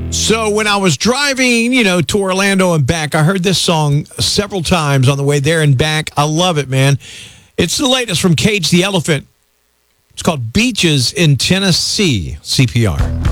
So when I was driving, to Orlando and back, I heard this song several times on the way there and back. I love it, man. It's the latest from Cage the Elephant. It's called Beaches in Tennessee, CPR.